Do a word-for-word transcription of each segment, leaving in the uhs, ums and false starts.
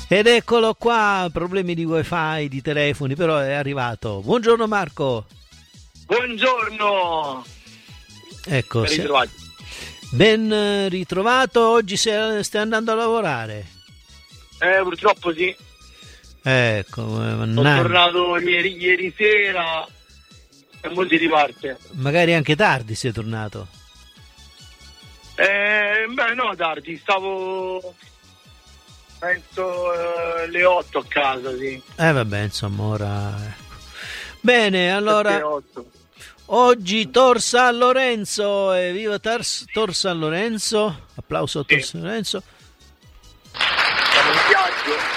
Ed eccolo qua, problemi di wifi, di telefoni, però è arrivato. Buongiorno Marco. Buongiorno. Ecco, Ben ritrovati. Ben ritrovato, oggi stai andando a lavorare? Eh, purtroppo sì. Ecco, sono tornato ieri, ieri sera e mo si riparte. Magari anche tardi sei tornato? Eh, beh no, tardi, stavo penso eh, le otto a casa, sì. Eh vabbè, insomma, ora ecco. Bene, allora oggi Tor San Lorenzo, e viva Tars, Tor San Lorenzo, applauso a Tor San Lorenzo. Siamo in viaggio.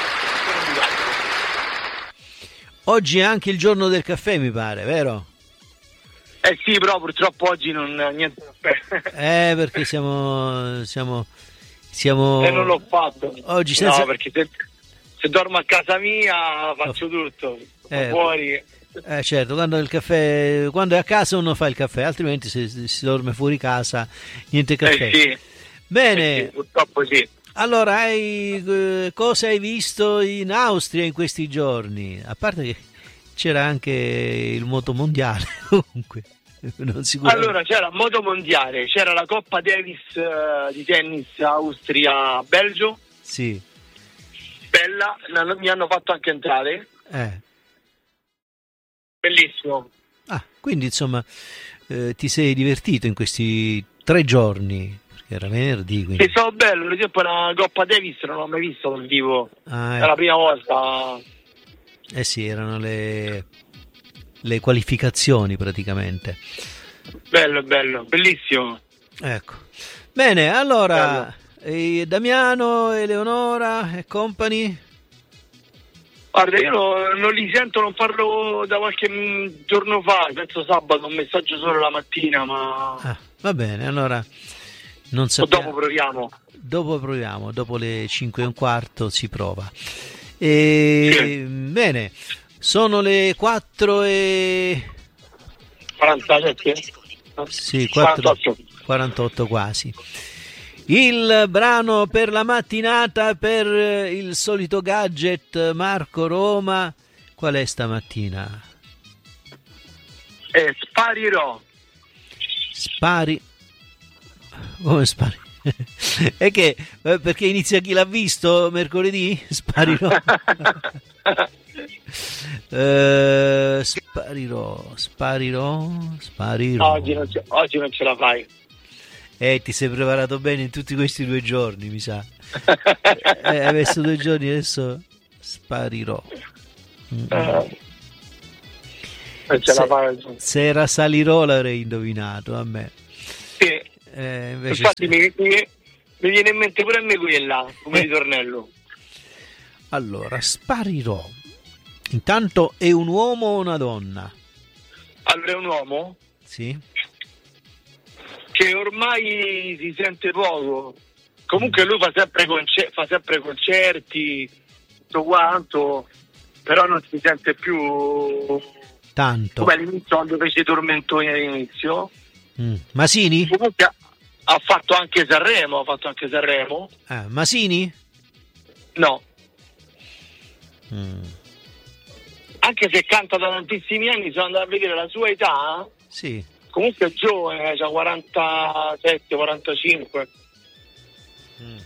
Oggi è anche il giorno del caffè, mi pare, vero? Eh sì, però purtroppo oggi non niente caffè. Eh, perché siamo siamo siamo E non l'ho fatto. Oggi senza... No, perché se, se dormo a casa mia faccio tutto. Eh, fuori. Eh certo, quando il caffè, quando è a casa uno fa il caffè, altrimenti se, se si dorme fuori casa niente caffè. Eh sì. Bene. Eh sì, purtroppo sì. Allora, hai, eh, cosa hai visto in Austria in questi giorni? A parte che c'era anche il moto mondiale, comunque. Non allora, c'era il moto mondiale, c'era la Coppa Davis uh, di tennis Austria-Belgio. Sì. Bella, mi hanno fatto anche entrare. Eh. Bellissimo. Ah, quindi insomma eh, ti sei divertito in questi tre giorni? Era venerdì, quindi. È stato bello, per esempio la Coppa Davis non l'ho mai vista dal vivo, ah, è ecco. la prima volta. Eh sì, erano le, le qualificazioni praticamente. Bello, bello, bellissimo. Ecco. Bene, allora, e Damiano, Eleonora e company? Guarda, io no, non li sento, non parlo da qualche giorno fa, penso sabato, un messaggio solo la mattina, ma... Ah, va bene, allora... Non sappiamo. Dopo proviamo. Dopo proviamo, dopo le cinque e un quarto si prova. E... Sì. Bene, sono le quattro e... quarantasette? Sì, quattro... quarantotto quasi. Il brano per la mattinata per il solito gadget Marco Roma. Qual è stamattina? Eh, sparirò. Spari... Come spari? È che perché inizia Chi l'ha visto mercoledì? Sparirò. uh, sparirò, sparirò, sparirò. Oggi non, ce, oggi non ce la fai. Eh, ti sei preparato bene in tutti questi due giorni, mi sa. eh, hai messo due giorni, adesso sparirò. Mm-hmm. Uh, non ce se, la fai. Se era salirò l'avrei indovinato, a me. Sì. Eh, invece infatti se... mi, mi, mi viene in mente pure a me quella come eh. ritornello. Allora, sparirò. Intanto è un uomo o una donna? Allora è un uomo? Sì. Che ormai si sente poco. Comunque mm. lui fa sempre, concer- fa sempre concerti, tutto quanto, però non si sente più tanto. Come all'inizio, quando fece i tormentoni all'inizio. Mm. Masini? Comunque ha fatto anche Sanremo, ha fatto anche Sanremo. Ah, Masini? No. Mm. Anche se canta da tantissimi anni, sono andato a vedere la sua età. Sì. Comunque è giovane, ha quarantasette quarantacinque. Mm.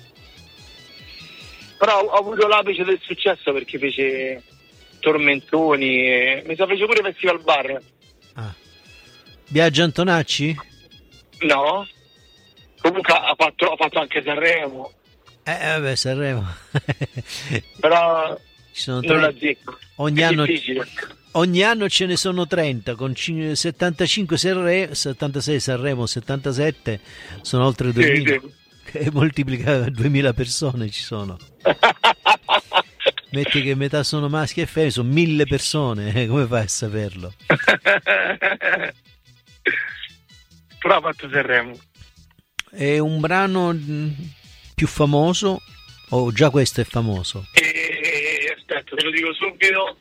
Però ha avuto l'apice del successo perché fece tormentoni e mi sa fece pure Festival Bar. Ah. Biagio Antonacci? No. Comunque ha fatto, ha fatto anche Sanremo. Eh vabbè, Sanremo. Però ci sono non la zecco. Ogni anno, ogni anno ce ne sono trenta, con settantacinque Sanremo, settantasei Sanremo, settantasette sono oltre duemila. Sì, sì. Che moltiplica duemila persone ci sono. Metti che metà sono maschi e femmine, sono mille persone, come fai a saperlo? Però ha fatto Sanremo. È un brano più famoso o già questo è famoso? E, aspetta, te lo dico subito.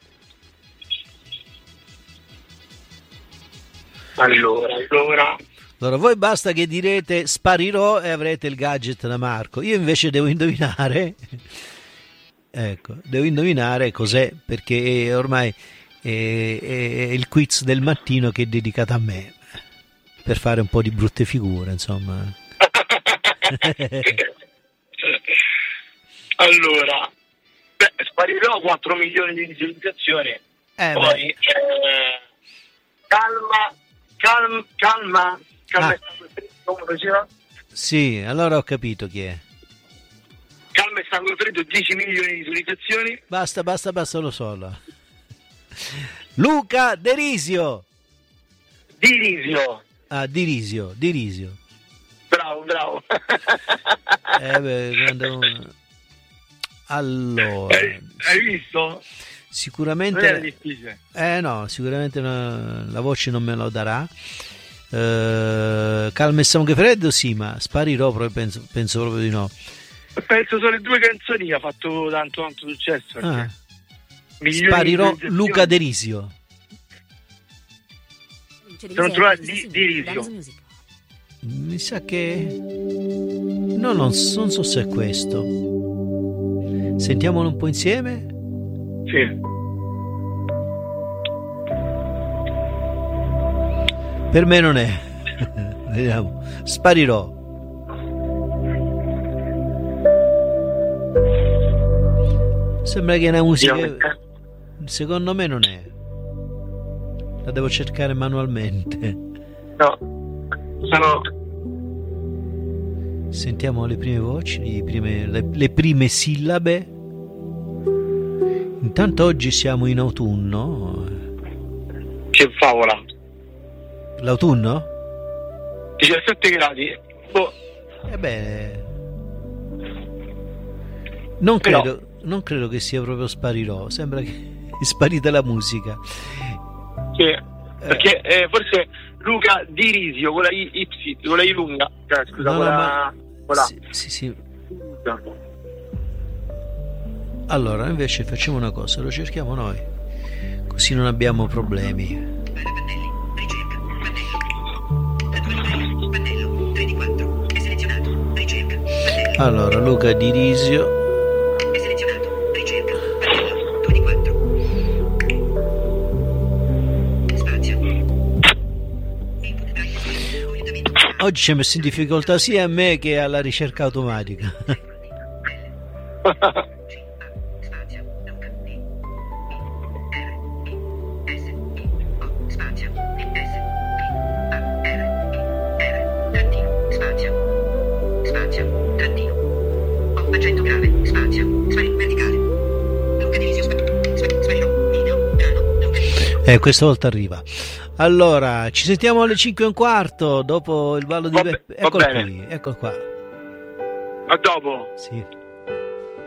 Allora, allora. Allora, voi basta che direte sparirò e avrete il gadget da Marco. Io invece devo indovinare Ecco, devo indovinare cos'è, perché ormai è, è il quiz del mattino che è dedicato a me, per fare un po' di brutte figure, insomma. Allora, beh, sparirò quattro milioni di visualizzazioni. Eh, Poi, eh, calma, calma, calma, calma, ah. come lo diceva? Sì, allora ho capito chi è. Calma e sangue freddo, dieci milioni di visualizzazioni. Basta, basta, basta, lo so. Là. Luca Derisio. Dirisio. Ah, Dirisio, Dirisio. Bravo, bravo. Eh beh, quando... Allora... Hai, hai visto? Sicuramente... Non era difficile. Eh no, sicuramente una... la voce non me lo darà. Uh, calma e sangue freddo, sì, ma sparirò, proprio, penso, penso proprio di no. Penso sono le due canzoni che ha fatto tanto tanto successo. Ah. Sparirò di Luca Derisio. Sono trovato di, Dirisio. Mi sa che no, non, non so se è questo. Sentiamolo un po' insieme. Sì. Per me non è. Vediamo. Sparirò. Sembra che è una musica. Secondo me non è. La devo cercare manualmente. No. Sono. Sentiamo le prime voci, le prime, le, le prime sillabe. Intanto oggi siamo in autunno. Che favola. L'autunno? diciassette gradi. Boh. Eh beh. Non credo, Però... non credo che sia proprio sparirò. Sembra che è sparita la musica. Sì, eh. Perché eh, forse Luca Dirisio con la I, y, con la I lunga. Cioè, scusa, no, con no, la... ma... con la... Sì, sì, sì. Allora, invece facciamo una cosa, lo cerchiamo noi. Così non abbiamo problemi. Allora, Luca Dirisio. È selezionato. Ricerca. Pannello. due di quattro. Spazio. Oggi ci ha messo in difficoltà sia a me che alla ricerca automatica. Eh, questa volta arriva. Allora, ci sentiamo alle cinque e un quarto dopo il ballo di Va Beppe. be- va Eccolo bene. qui, eccolo qua. A dopo. Sì.